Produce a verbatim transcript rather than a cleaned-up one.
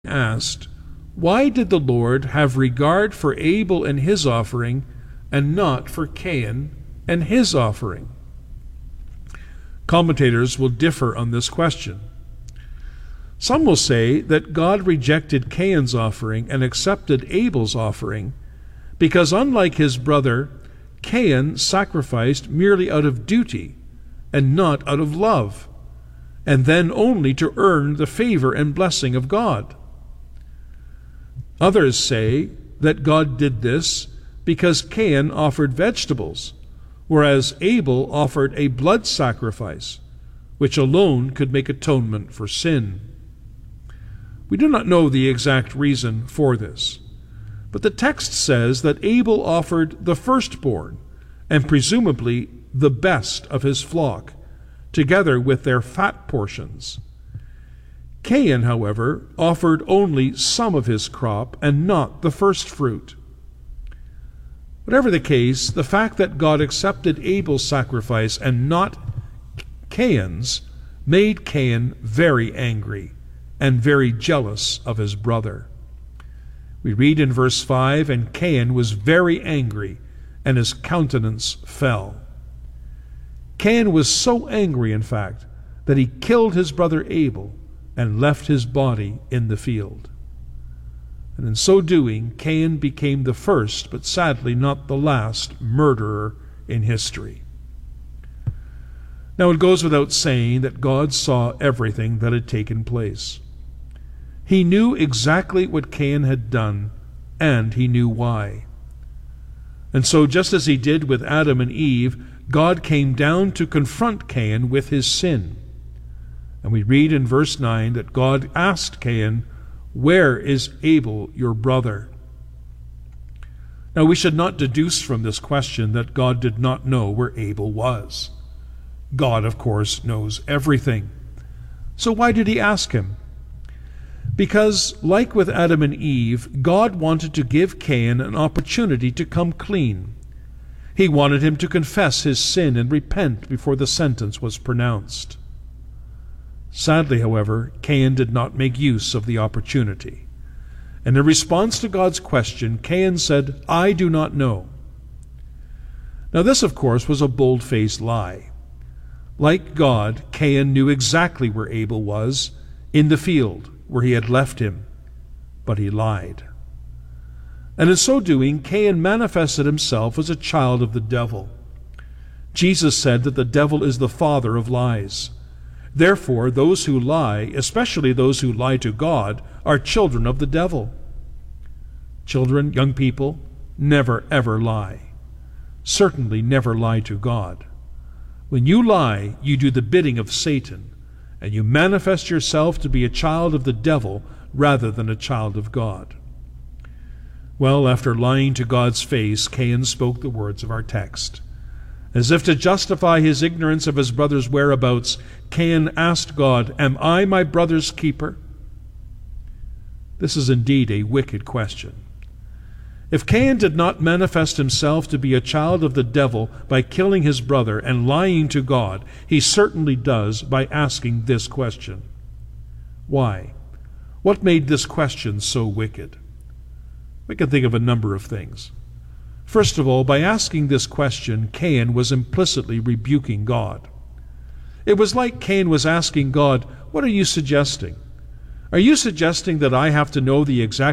asked, "Why did the Lord have regard for Abel and his offering, and not for Cain and his offering?" Commentators will differ on this question. Some will say that God rejected Cain's offering and accepted Abel's offering because, unlike his brother, Cain sacrificed merely out of duty and not out of love, and then only to earn the favor and blessing of God. Others say that God did this because Cain offered vegetables, whereas Abel offered a blood sacrifice, which alone could make atonement for sin. We do not know the exact reason for this, but the text says that Abel offered the firstborn, and presumably the best of his flock, together with their fat portions. Cain, however, offered only some of his crop and not the first fruit. Whatever the case, the fact that God accepted Abel's sacrifice and not Cain's made Cain very angry and very jealous of his brother. We read in verse five, "And Cain was very angry, and his countenance fell." Cain was so angry, in fact, that he killed his brother Abel and left his body in the field. And in so doing, Cain became the first, but sadly not the last, murderer in history. Now it goes without saying that God saw everything that had taken place. He knew exactly what Cain had done, and he knew why. And so, just as he did with Adam and Eve, God came down to confront Cain with his sin. And we read in verse nine that God asked Cain, "Where is Abel, your brother?" Now, we should not deduce from this question that God did not know where Abel was. God, of course, knows everything. So why did he ask him? Because, like with Adam and Eve, God wanted to give Cain an opportunity to come clean. He wanted him to confess his sin and repent before the sentence was pronounced. Sadly, however, Cain did not make use of the opportunity. And in response to God's question, Cain said, "I do not know." Now this, of course, was a bold-faced lie. Like God, Cain knew exactly where Abel was, in the field where he had left him, but he lied. And in so doing, Cain manifested himself as a child of the devil. Jesus said that the devil is the father of lies. Therefore, those who lie, especially those who lie to God, are children of the devil. Children, young people, never ever lie. Certainly never lie to God. When you lie, you do the bidding of Satan, and you manifest yourself to be a child of the devil rather than a child of God. Well, after lying to God's face, Cain spoke the words of our text. As if to justify his ignorance of his brother's whereabouts, Cain asked God, "Am I my brother's keeper?" This is indeed a wicked question. If Cain did not manifest himself to be a child of the devil by killing his brother and lying to God, he certainly does by asking this question. Why? What made this question so wicked? We can think of a number of things. First of all, by asking this question, Cain was implicitly rebuking God. It was like Cain was asking God, "What are you suggesting? Are you suggesting that I have to know the exact